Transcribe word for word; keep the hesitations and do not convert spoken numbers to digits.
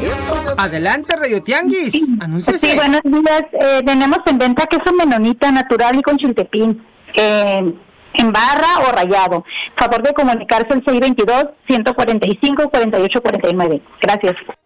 Adelante, Radio Tianguis. Sí, Anúnciese. sí, buenos días. Eh, tenemos en venta queso menonita natural y con chiltepín, eh, en barra o rallado. Favor de comunicarse al seis dos dos, uno cuatro cinco, cuatro ocho cuatro nueve. Gracias.